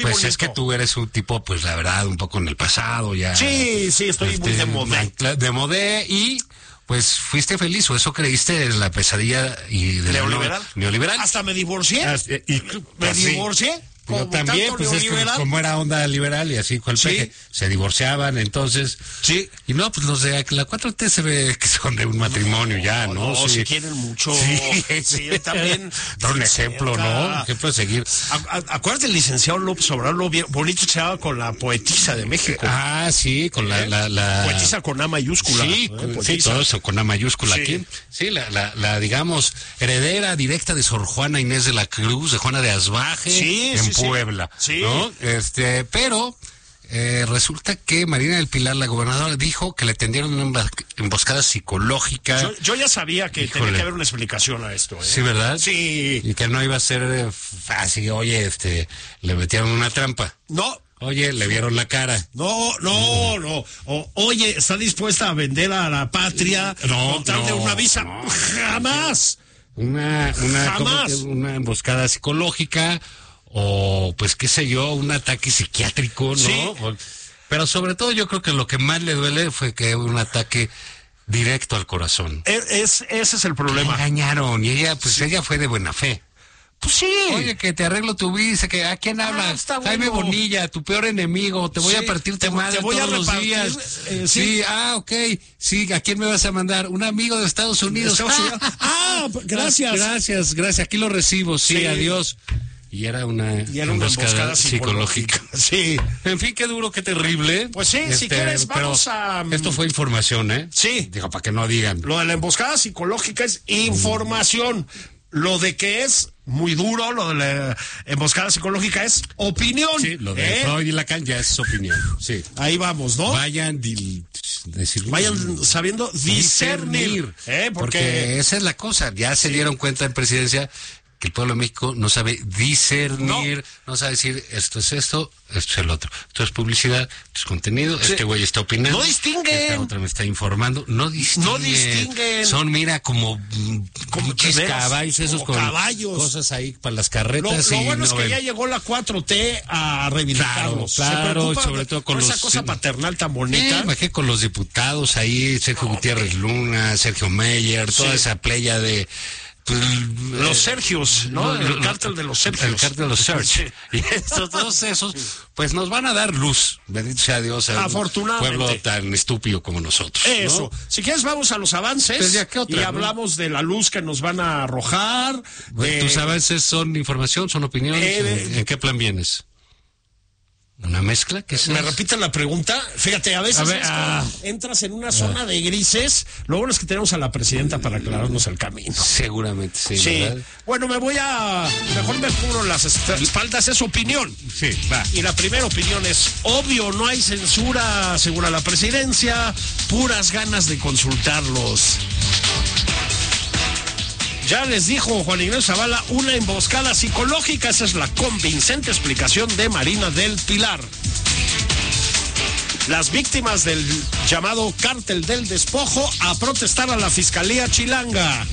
Pues bonito. es que tú eres un tipo, pues la verdad, un poco en el pasado ya. Sí, estoy muy de modé. De modé y pues fuiste feliz, o eso creíste en la pesadilla y de neoliberal. Hasta me divorcié. Me Sí. divorcié. Yo también, pues es como era onda liberal y así con el peje, se divorciaban, entonces. Sí. Y no, pues los de la 4T se ve que son de un matrimonio ya, ¿no? No, sí. se quieren mucho. Sí. También. Dar un ejemplo, ¿no? Ejemplo de seguir. Acuérdate el licenciado López Obrador, lo bonito que se llama con la poetisa de México. Ah, sí, con la poetisa con A mayúscula. Sí, sí, todo eso con A mayúscula aquí. Sí, la digamos, heredera directa de Sor Juana Inés de la Cruz, de Juana de Asbaje, en Puebla, ¿no? Pero resulta que Marina del Pilar, la gobernadora, dijo que le tendieron una emboscada psicológica. Yo ya sabía que tenía que haber una explicación a esto. Sí, ¿verdad? Sí. Y que no iba a ser fácil. Oye, le metieron una trampa. No. Oye, le vieron la cara. No. Oye, ¿está dispuesta a vender a la patria con tal de una visa? No. Jamás. Jamás. Una emboscada psicológica. O, pues, qué sé yo, un ataque psiquiátrico, ¿no? Sí. Pero sobre todo yo creo que lo que más le duele fue que un ataque directo al corazón. Ese es el problema. La engañaron y ella fue de buena fe. Pues sí. Oye, que te arreglo tu visa, que ¿a quién hablas? Jaime Bonilla, tu peor enemigo, te voy a partirte madre todos los días. Sí, ok. Sí, ¿a quién me vas a mandar? Un amigo de Estados Unidos. Gracias. Gracias. Aquí lo recibo, sí. Adiós. Y era una emboscada psicológica. Sí. En fin, qué duro, qué terrible. Pues sí, si quieres, vamos a... Esto fue información, ¿eh? Sí. Digo, para que no digan. Lo de la emboscada psicológica es información. Lo de que es muy duro, lo de la emboscada psicológica es opinión. Sí, lo de Freud y Lacan ya es opinión. Sí. Ahí vamos, ¿no? Vayan sabiendo discernir. Porque esa es la cosa. Ya se dieron cuenta en presidencia que el pueblo de México no sabe discernir, no sabe decir esto es esto es el otro. Esto es publicidad, esto es contenido, este güey está opinando. No distinguen. Esta otra me está informando. No distinguen. Son, mira, como caballos, esos con caballos. Cosas ahí para las carretas. Lo bueno es que ya llegó la 4T a reivindicarlos. Claro, sobre todo con esa cosa paternal tan bonita. Imagínate con los diputados ahí, Sergio Gutiérrez Luna, Sergio Meyer, toda esa playa de... los Sergios, ¿no? El cártel de los Sergios. El cártel de los Sergios. Y todos esos, pues nos van a dar luz. Bendito sea Dios. Afortunadamente. Un pueblo tan estúpido como nosotros. Eso. ¿No? Si quieres, vamos a los avances. Pues ya, ¿qué otra, y hablamos de la luz que nos van a arrojar. ¿Tus avances son información, son opiniones? ¿En qué plan vienes? ¿Una mezcla? ¿Qué es ¿Me repiten la pregunta? Fíjate, a veces entras en una zona de grises. Lo bueno es que tenemos a la presidenta para aclararnos el camino. Seguramente, sí. ¿Verdad? Bueno, mejor me cubro las espaldas, es opinión. Sí, va. Y la primera opinión es, obvio, no hay censura, asegura la presidencia, puras ganas de consultarlos. Ya les dijo Juan Ignacio Zavala, una emboscada psicológica. Esa es la convincente explicación de Marina del Pilar. Las víctimas del llamado cártel del despojo a protestar a la Fiscalía Chilanga.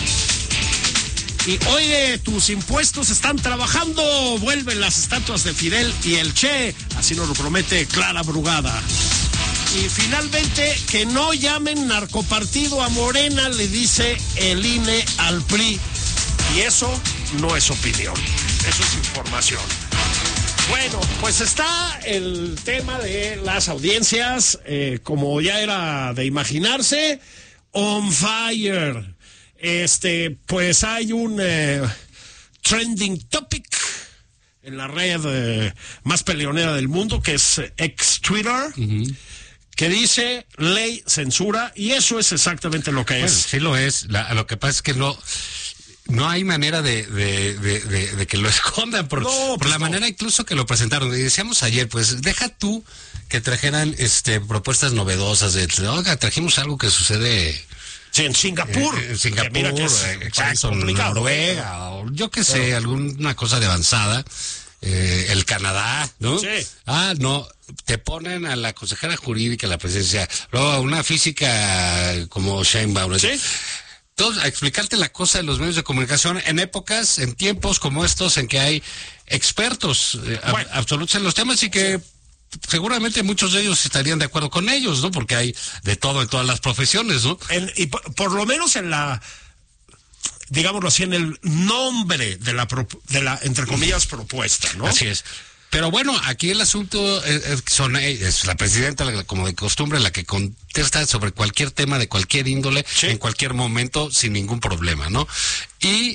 Y oye, tus impuestos están trabajando. Vuelven las estatuas de Fidel y el Che. Así nos lo promete Clara Brugada. Y finalmente, que no llamen narcopartido a Morena, le dice el INE al PRI. Y eso no es opinión, eso es información. Bueno, pues está el tema de las audiencias, como ya era de imaginarse, on fire. Pues hay un trending topic en la red más peleonera del mundo, que es ex Twitter. Que dice ley censura, y eso es exactamente lo que es. Bueno, sí lo es. Lo que pasa es que no hay manera de que lo escondan por la manera incluso que lo presentaron. Y decíamos ayer, pues deja tú que trajeran propuestas novedosas oiga, trajimos algo que sucede en Singapur. En Singapur, mira que es exacto, en Noruega, o yo qué sé, alguna cosa de avanzada. El Canadá, ¿no? Sí. No, te ponen a la consejera jurídica, la presidencia, luego a una física como Sheinbaum. Sí. a explicarte la cosa de los medios de comunicación en épocas, en tiempos como estos en que hay expertos absolutos en los temas y que seguramente muchos de ellos estarían de acuerdo con ellos, ¿no? Porque hay de todo en todas las profesiones, ¿no? Y por lo menos en la, digámoslo así, en el nombre de la entre comillas, propuesta, ¿no? Así es. Pero bueno, aquí el asunto es la presidenta, como de costumbre, la que contesta sobre cualquier tema de cualquier índole, en cualquier momento, sin ningún problema, ¿no? Y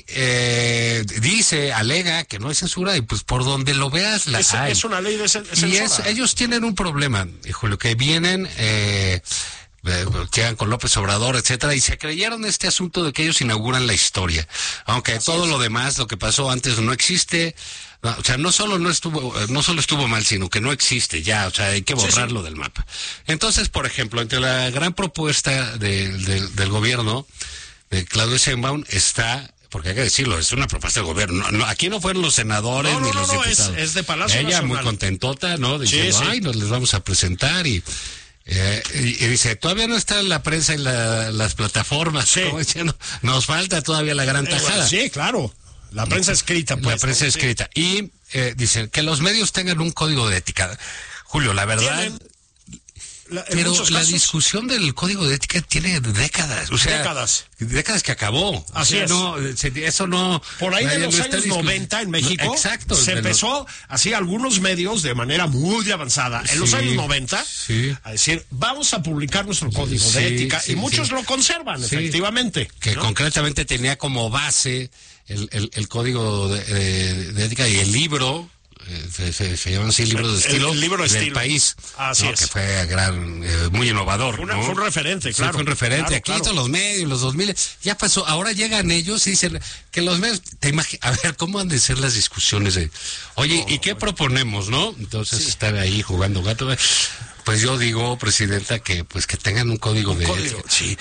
alega que no hay censura y pues por donde lo veas la hay. Es una ley de censura. Y ellos tienen un problema, Julio, que vienen... llegan con López Obrador, etcétera, y se creyeron este asunto de que ellos inauguran la historia, aunque todo lo demás, lo que pasó antes no existe. O sea, no solo estuvo mal, sino que no existe ya, o sea, hay que borrarlo del mapa. Entonces, por ejemplo, entre la gran propuesta del gobierno de Claudia Sheinbaum está, porque hay que decirlo, es una propuesta del gobierno. No, aquí no fueron los senadores ni los diputados. Es de Palacio Ella Nacional. Muy contentota, ¿no? Diciendo, nos les vamos a presentar y dice, todavía no está la prensa y las plataformas, como diciendo, nos falta todavía la gran tajada. Sí, claro, la prensa escrita. Pues, la prensa escrita. Y dicen que los medios tengan un código de ética. Julio, la verdad... Pero la discusión del código de ética tiene décadas, o sea, décadas que acabó. Así es. No, eso no. Por ahí de los años 90 en México, se empezó así algunos medios de manera muy avanzada. En los años 90, a decir, vamos a publicar nuestro código de ética, y muchos lo conservan, efectivamente. Que concretamente tenía como base el código de ética y el libro. Se llaman así libros de estilo del país, así es. Que fue muy innovador. Fue un referente, claro. Fue un referente. Aquí todos los medios, los 2000, ya pasó. Ahora llegan ellos y dicen que los medios, a ver, ¿cómo han de ser las discusiones? Oye, ¿y qué proponemos, no? Entonces están ahí jugando gato. Pues yo digo, presidenta, que tengan un código de ética. Sí.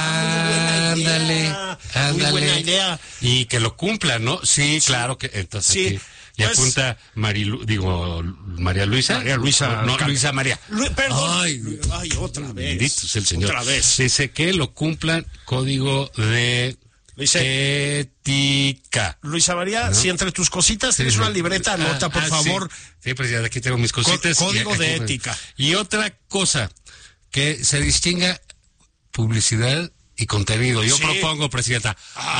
Ándale. Muy buena idea. Y que lo cumplan, ¿no? Sí, claro que entonces aquí. Y apunta María Luisa. María Luisa. No, Luisa María. Perdón. Ay, otra vez. Bendito es el Señor. Otra vez. Dice que lo cumplan código de ética. Luisa María, ¿no? Si entre tus cositas tienes una libreta, anota, por favor. Sí, pues ya aquí tengo mis cositas. Código de ética. Y otra cosa, que se distinga publicidad y contenido. Yo propongo, presidenta.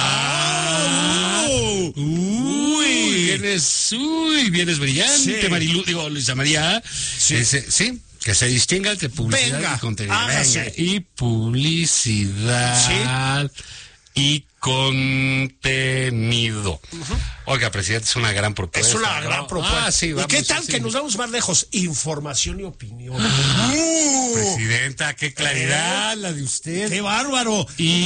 Vienes brillante, Luisa María. Que se distinga entre publicidad y contenido. Y publicidad y contenido. Oiga, presidente, es una gran propuesta. Es una gran propuesta. ¿Y qué tal que nos vamos más lejos? Información y opinión. Presidenta, qué claridad la de usted. ¡Qué bárbaro!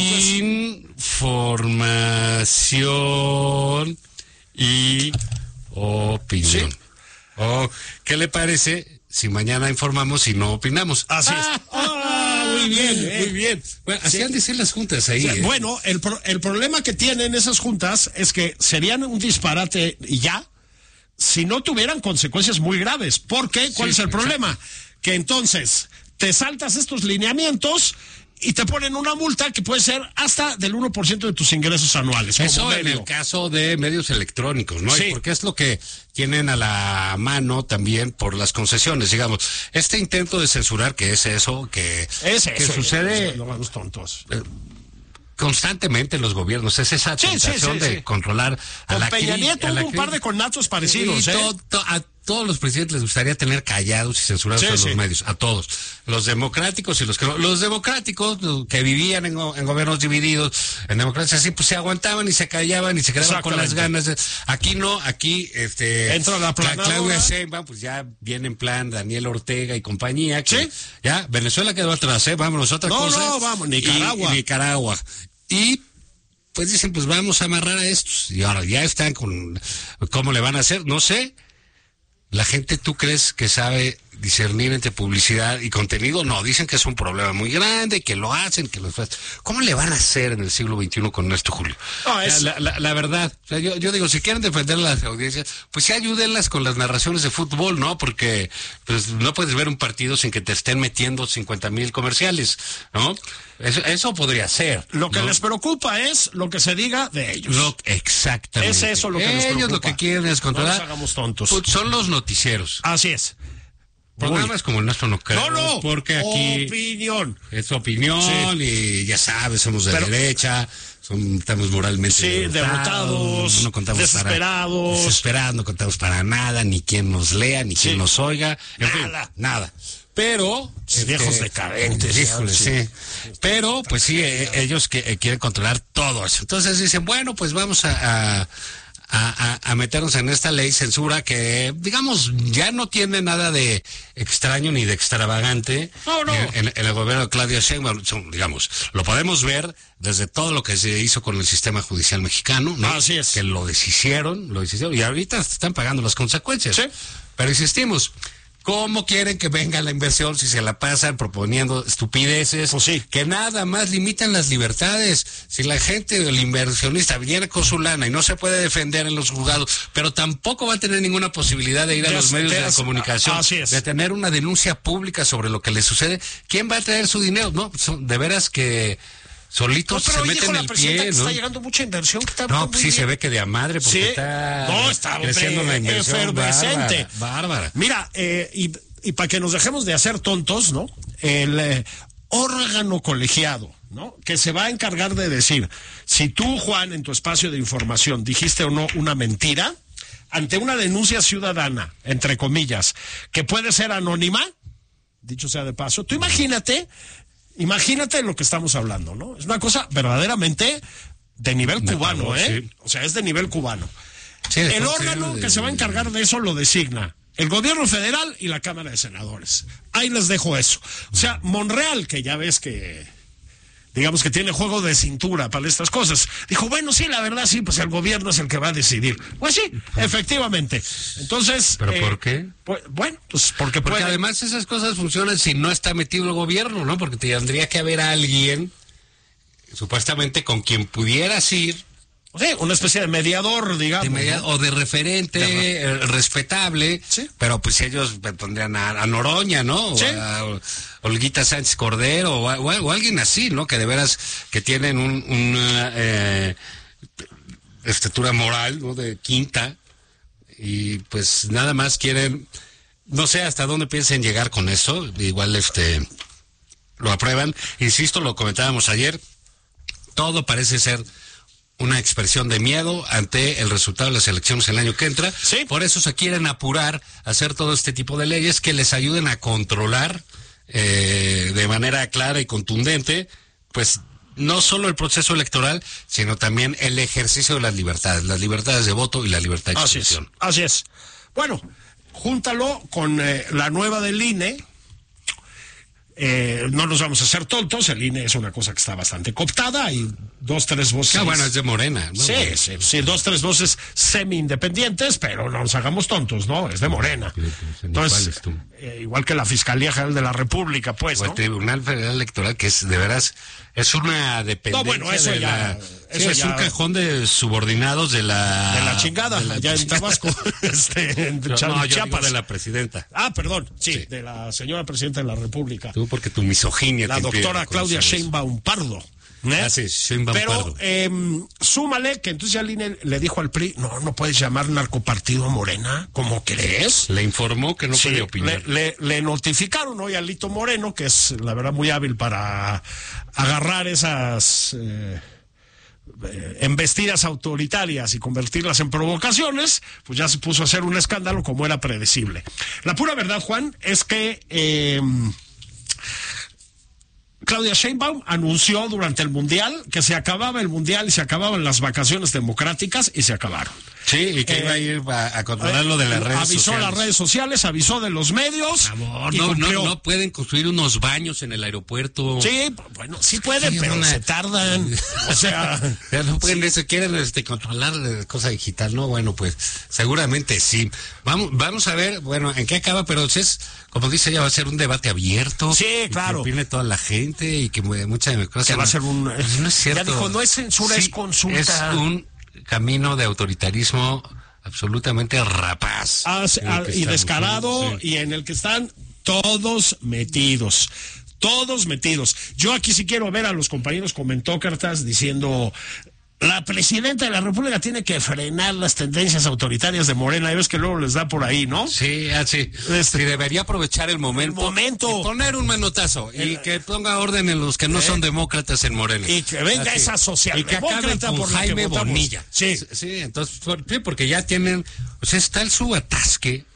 Información y opinión. ¿Qué le parece si mañana informamos y no opinamos? Así es. Muy bien, muy bien. Bueno, así han de ser las juntas ahí. Bueno, el problema que tienen esas juntas es que serían un disparate y ya, si no tuvieran consecuencias muy graves. ¿Por qué? ¿Cuál es el problema? Que entonces te saltas estos lineamientos y te ponen una multa que puede ser hasta del 1% de tus ingresos anuales. Eso en el caso de medios electrónicos, ¿no? Sí. Porque es lo que tienen a la mano también por las concesiones, digamos. Este intento de censurar, que es eso, que sucede... No vamos tontos. Constantemente en los gobiernos, es esa tentación de controlar a la Peña Nieto hubo un par de connatos parecidos, a todos los presidentes les gustaría tener callados y censurados a los medios, a todos, los democráticos y los que no. Los democráticos que vivían en gobiernos divididos, en democracia así, pues se aguantaban y se callaban y se quedaban con las ganas. Aquí no, aquí entra la Claudia Sheinbaum, pues ya viene en plan Daniel Ortega y compañía, que ya Venezuela quedó atrás, vámonos otra cosa. No, vamos, Nicaragua. Y pues dicen, pues vamos a amarrar a estos. Y ahora ya están con... ¿Cómo le van a hacer? No sé. La gente, ¿tú crees que sabe discernir entre publicidad y contenido. No, dicen que es un problema muy grande, que lo hacen, que lo hacen. ¿Cómo le van a hacer en el siglo XXI con esto, Julio? No, la verdad, o sea, yo digo, si quieren defender a las audiencias, pues sí ayúdenlas con las narraciones de fútbol, ¿no? Porque pues no puedes ver un partido sin que te estén metiendo 50,000 comerciales, ¿no? Eso podría ser. Lo que les preocupa es lo que se diga de ellos. Exactamente. Es eso lo que les preocupa. Ellos lo que quieren es controlar. No nos hagamos tontos. Pues son los noticieros. Así es. Programas como el nuestro no creo. No, porque aquí opinión. Es opinión, y ya sabes, somos de derecha, estamos moralmente derrotados, no contamos desesperados. No contamos para nada, ni quien nos lea, ni quien nos oiga. Nada. Pero viejos decadentes. Híjole, sí. Pero, pues sí, ellos quieren controlar todo eso. Entonces dicen, bueno, pues vamos a meternos en esta ley censura que, digamos, ya no tiene nada de extraño ni de extravagante. No. En el gobierno de Claudia Sheinbaum, digamos, lo podemos ver desde todo lo que se hizo con el sistema judicial mexicano, ¿no? Así es. Que lo deshicieron, y ahorita están pagando las consecuencias. Sí. Pero insistimos, ¿cómo quieren que venga la inversión si se la pasan proponiendo estupideces? Pues sí. Que nada más limitan las libertades. Si la gente, el inversionista, viene con su lana y no se puede defender en los juzgados, pero tampoco va a tener ninguna posibilidad de ir a los medios de comunicación, de tener una denuncia pública sobre lo que le sucede, ¿quién va a traer su dinero? No, de veras que solitos se meten el pie, ¿no? Está llegando mucha inversión. Se ve que de a madre, porque está creciendo la inversión efervescente. Bárbara. Mira, y para que nos dejemos de hacer tontos, ¿no? El órgano colegiado, ¿no? Que se va a encargar de decir, si tú, Juan, en tu espacio de información dijiste o no una mentira, ante una denuncia ciudadana, entre comillas, que puede ser anónima, dicho sea de paso, tú imagínate lo que estamos hablando, ¿no? Es una cosa verdaderamente de nivel cubano, ¿eh? Sí. O sea, es de nivel cubano. Sí, el órgano que se va a encargar de eso lo designa el gobierno federal y la Cámara de Senadores. Ahí les dejo eso. O sea, Monreal, que ya ves que, digamos que tiene juego de cintura para estas cosas, dijo, bueno, sí, la verdad, sí, pues el gobierno es el que va a decidir. Pues sí, efectivamente. Entonces... ¿Pero por qué? Pues, bueno, pues porque además esas cosas funcionan si no está metido el gobierno, ¿no? Porque tendría que haber alguien, supuestamente, con quien pudieras ir. Sí, una especie de mediador, digamos. ¿No? O de referente respetable, ¿sí? Pero pues ellos pondrían a Noroña, ¿no? ¿Sí? O a Olguita Sánchez Cordero, o alguien así, ¿no? Que de veras que tienen una estatura moral, ¿no? De quinta, y pues nada más quieren, no sé hasta dónde piensen llegar con eso, igual lo aprueban. Insisto, lo comentábamos ayer, todo parece ser una expresión de miedo ante el resultado de las elecciones el año que entra. Sí. Por eso se quieren apurar a hacer todo este tipo de leyes que les ayuden a controlar de manera clara y contundente, pues no solo el proceso electoral, sino también el ejercicio de las libertades de voto y la libertad de expresión. Así es. Bueno, júntalo con la nueva del INE. No nos vamos a hacer tontos, el INE es una cosa que está bastante cooptada, hay 2, 3 voces. Bueno, es de Morena, ¿no? Sí, 2, 3 voces semi-independientes, pero no nos hagamos tontos, ¿no? Es de Morena. Entonces, igual que la Fiscalía General de la República, pues, ¿no? O el Tribunal Federal Electoral, que es de veras, es una dependencia. No, bueno, eso ya. Es un cajón de subordinados de la chingada, allá en Tabasco, en Chiapas. De la presidenta. Perdón, sí, de la señora presidenta de la República. Tú, porque tu misoginia. La doctora Claudia Sheinbaum Pardo. Sí, Sheinbaum Pardo. Pero súmale que entonces ya el INE le dijo al PRI, no puedes llamar narcopartido a Morena, ¿cómo crees? Le informó que no podía opinar. Le notificaron hoy a Lito Moreno, que es la verdad muy hábil para agarrar esas embestidas autoritarias y convertirlas en provocaciones, pues ya se puso a hacer un escándalo como era predecible. La pura verdad, Juan, es que Claudia Sheinbaum anunció durante el Mundial que se acababa el Mundial y se acababan las vacaciones democráticas y se acabaron. Sí, y que iba a ir a controlar lo de las redes sociales. Avisó las redes sociales, avisó de los medios. Amor, no pueden construir unos baños en el aeropuerto. Sí, bueno, sí pueden, pero se tardan. O sea, no pueden, sí. Quieren controlar la cosa digital, ¿no? Bueno, pues seguramente sí. Vamos a ver, bueno, en qué acaba, pero es, como dice ella, va a ser un debate abierto. Sí, claro. Que opine toda la gente y que mucha democracia. Que va a ser un... No es cierto. Ya dijo, no es censura, sí, es consulta. Es un camino de autoritarismo absolutamente rapaz. Y descarado, sí. Y en el que están todos metidos. Todos metidos. Yo aquí sí quiero ver a los compañeros comentócratas diciendo... La presidenta de la República tiene que frenar las tendencias autoritarias de Morena. Y ves que luego les da por ahí, ¿no? Sí, así. Y debería aprovechar el momento. Y poner un manotazo. Y que ponga orden en los que no son demócratas en Morena. Y que venga así. Esa socialdemócrata por Jaime Bonilla. Sí. Sí, entonces, porque ya tienen, o sea, está el subatasque.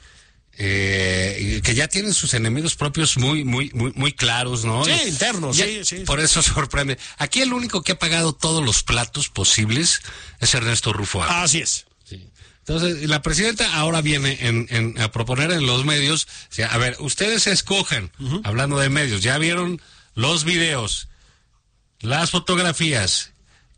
Que ya tienen sus enemigos propios muy claros, ¿no? Sí, internos, sí. Por eso sorprende. Aquí el único que ha pagado todos los platos posibles es Ernesto Rufo. Así es. Sí. Entonces, la presidenta ahora viene a proponer en los medios, o sea, a ver, ustedes escojan, hablando de medios, ya vieron los videos, las fotografías.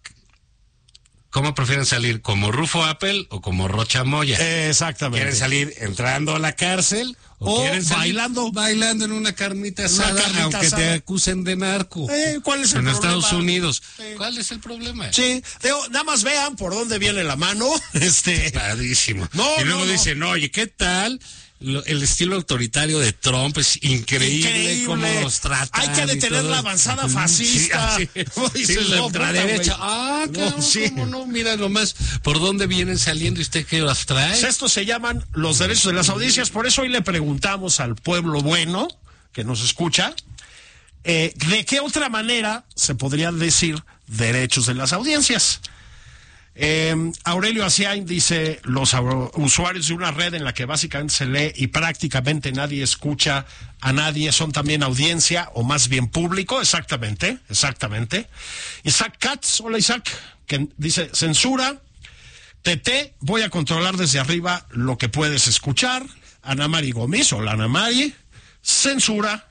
¿Cómo prefieren salir? ¿Como Rufo Apple o como Rocha Moya? Exactamente. ¿Quieren salir entrando a la cárcel o quieren salir bailando en una carnita asada, aunque te acusen de narco? ¿Cuál es el problema? En Estados Unidos. Sí. ¿Cuál es el problema? Sí, nada más vean por dónde viene la mano. Padrísimo. Y luego dicen, oye, ¿qué tal? El estilo autoritario de Trump es increíble cómo los tratan. Hay que detener la avanzada fascista. Sí, la ultraderecha. ¿Cómo no? Mira nomás por dónde vienen saliendo y usted qué las trae. Pues estos se llaman los derechos de las audiencias. Por eso hoy le preguntamos al pueblo bueno que nos escucha, ¿de qué otra manera se podría decir derechos de las audiencias? Aurelio Asiain dice, los usuarios de una red en la que básicamente se lee y prácticamente nadie escucha a nadie son también audiencia, o más bien público. Exactamente. Isaac Katz, hola Isaac, que dice, censura, TT, voy a controlar desde arriba lo que puedes escuchar. Ana Mari Gómez, hola Ana Mari, censura.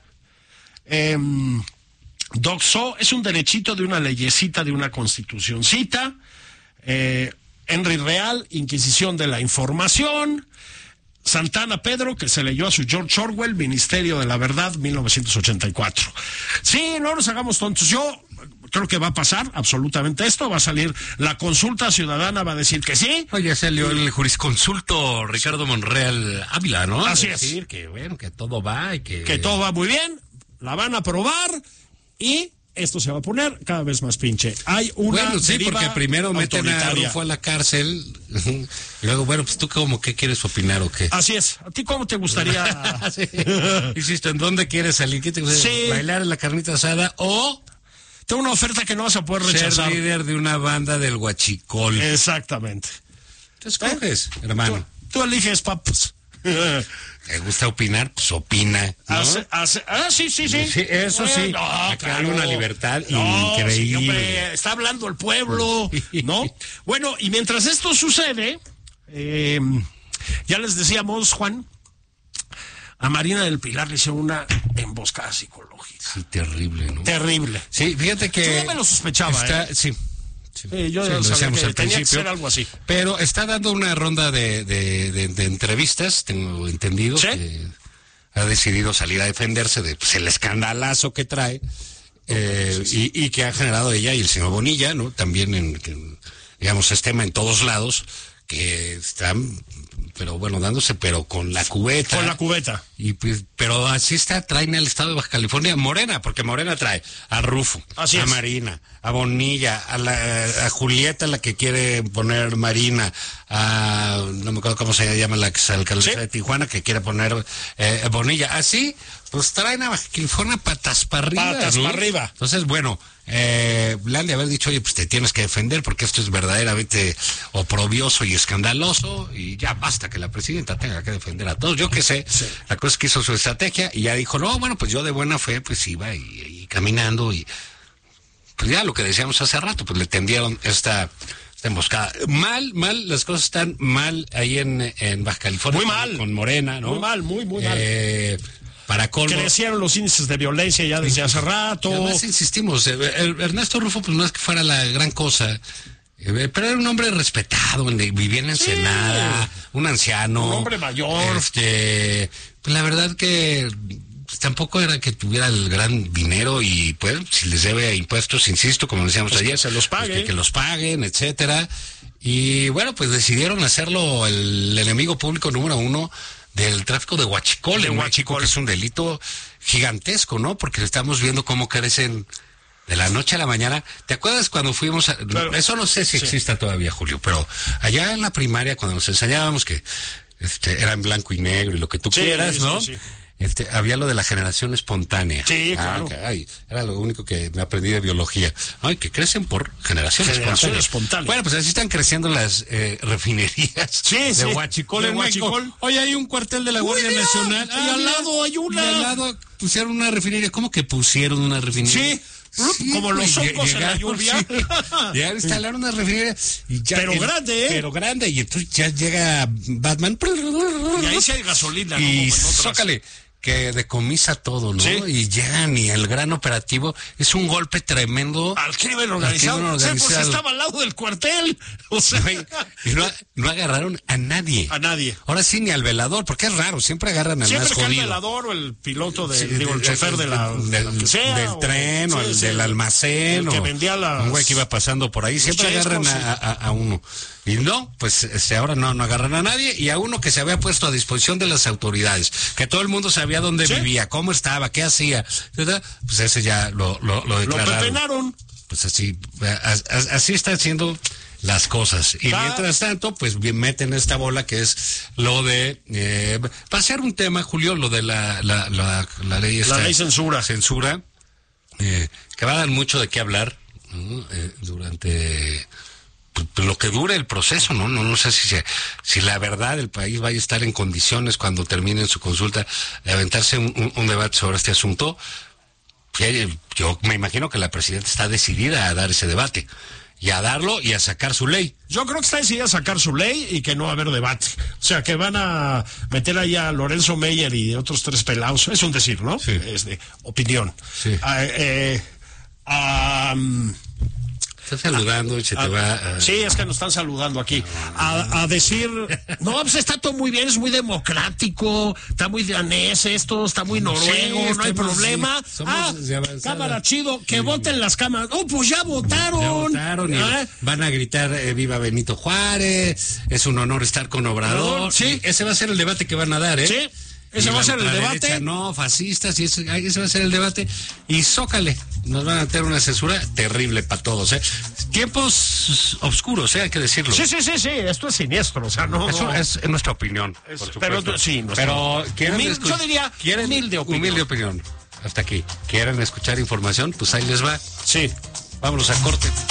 Doxo, es un derechito de una leyecita, de una constitucioncita. Henry Real, Inquisición de la Información. Santana Pedro, que se leyó a su George Orwell, Ministerio de la Verdad, 1984. Sí, no nos hagamos tontos. Yo creo que va a pasar absolutamente esto. Va a salir la consulta ciudadana, va a decir que sí. Oye, salió el jurisconsulto Ricardo Monreal Ávila, ¿no? Así es. Decir que, bueno, que todo va y que todo va muy bien. La van a aprobar y esto se va a poner cada vez más pinche. Hay una porque primero meten a Rufo a la cárcel y luego, bueno, pues tú como qué quieres opinar o qué. Así es. ¿A ti cómo te gustaría? Sí. Insisto, ¿en dónde quieres salir? ¿Qué te gustaría? Sí. ¿Bailar en la carnita asada o tengo una oferta que no vas a poder rechazar? Ser líder de una banda del Huachicol. Exactamente. Te escoges, hermano. Tú eliges, papas. ¿Te gusta opinar? Pues opina, ¿no? Sí. Eso sí. Acá hay una libertad increíble. Sí, hombre, está hablando el pueblo, ¿no? Bueno, y mientras esto sucede, ya les decíamos, Juan, a Marina del Pilar le hicieron una emboscada psicológica. Sí, terrible, ¿no? Terrible. Sí, fíjate que... Yo ya me lo sospechaba, Sí. Yo ya sabía que tenía que ser algo así. Pero está dando una ronda de entrevistas, tengo entendido, ¿sí? Que ha decidido salir a defenderse de el escandalazo que trae, sí. Y que ha generado ella y el señor Bonilla, ¿no? También, digamos, es tema en todos lados, que están, pero bueno, dándose, pero con la cubeta. Con la cubeta. Y pues, pero así traen al estado de Baja California Morena, porque Morena trae a Rufo, así a es. Marina, a Bonilla, a Julieta, la que quiere poner Marina, no me acuerdo cómo se llama la exalcaldesa, ¿sí?, de Tijuana, que quiere poner Bonilla. Así, pues traen a Baja California patas para arriba. Patas para arriba. Entonces, bueno, le han de haber dicho, oye, pues te tienes que defender porque esto es verdaderamente oprobioso y escandaloso, y ya basta que la presidenta tenga que defender a todos. Yo qué sé, sí. La cosa es que hizo su estrategia y ya dijo, no, bueno, pues yo de buena fe pues iba y caminando y pues ya lo que decíamos hace rato, pues le tendieron esta emboscada. Mal, las cosas están mal ahí en Baja California. Muy mal. Con Morena, ¿no? Muy mal. Para colmo. Crecieron los índices de violencia ya desde hace rato. Y además insistimos, Ernesto Rufo, pues no es que fuera la gran cosa, pero era un hombre respetado, vivía en Ensenada, un anciano. Un hombre mayor. Pues la verdad que pues, tampoco era que tuviera el gran dinero y pues si les debe impuestos, insisto, como decíamos ayer, que se los pague. Pues, que los paguen, etcétera. Y bueno, pues decidieron hacerlo el enemigo público número 1 del tráfico de huachicol en México, que es un delito gigantesco, ¿no? Porque estamos viendo cómo crecen de la noche a la mañana. ¿Te acuerdas cuando fuimos a... Claro. Eso no sé si exista todavía, Julio, pero allá en la primaria cuando nos enseñábamos que era en blanco y negro y lo que tú quieras, ¿no? Sí. Había lo de la generación espontánea. Sí, claro. Era lo único que me aprendí de biología. Ay, que crecen por generación espontánea. Bueno, pues así están creciendo las refinerías de huachicol en México. Hoy hay un cuartel de la Guardia Nacional. Y al lado hay una. Y al lado pusieron una refinería. ¿Cómo que pusieron una refinería? Sí, como los hongos en la lluvia. Sí. Ya instalaron una refinería. Pero grande, ¿eh? Pero grande. Y entonces ya llega Batman. Y ahí sí hay gasolina. Y zócale. Que decomisa todo, ¿no? Sí. Y llegan y el gran operativo es un golpe tremendo al crimen organizado. Pues estaba al lado del cuartel. O sea, y no agarraron a nadie. Ahora sí, ni al velador, porque es raro, siempre agarran al más jodido. Siempre el velador o el piloto el chofer del tren o el del almacén. El que vendía un güey que iba pasando por ahí, siempre agarran a uno. Y no, pues ahora no agarran a nadie y a uno que se había puesto a disposición de las autoridades, que todo el mundo sabía dónde vivía, cómo estaba, qué hacía, ¿verdad? Pues ese ya lo declararon. Lo pepenaron. Pues así están haciendo las cosas. Y mientras tanto, pues bien meten esta bola que es lo de va a ser un tema, Julio, lo de la ley esta, la ley censura, que va a dar mucho de qué hablar, ¿no? Durante lo que dure el proceso, no sé si la verdad el país vaya a estar en condiciones cuando termine su consulta de aventarse un debate sobre este asunto. Yo me imagino que la presidenta está decidida a dar ese debate y a darlo y a sacar su ley. Yo creo que está decidida a sacar su ley y que no va a haber debate. O sea, que van a meter ahí a Lorenzo Meyer y otros 3 pelados. Es un decir, ¿no? Sí. Es de opinión. Sí. Estás saludando y se te va... Sí, es que nos están saludando aquí. A decir, no, pues está todo muy bien, es muy democrático, está muy danés esto, está muy noruego, no hay problema. Cámara chido, que voten las cámaras. Oh, pues ya votaron. Y van a gritar viva Benito Juárez, es un honor estar con Obrador. Sí. Ese va a ser el debate que van a dar, ¿eh? Sí. Ese va a ser el debate. No, fascistas, y ese va a ser el debate. Y zócale, nos van a tener una censura terrible para todos, ¿eh? Tiempos oscuros, hay que decirlo. Sí, esto es siniestro, o sea, no. Eso es nuestra opinión, por supuesto. Pero yo diría humilde opinión. Hasta aquí. ¿Quieren escuchar información? Pues ahí les va. Sí. Vámonos a corte.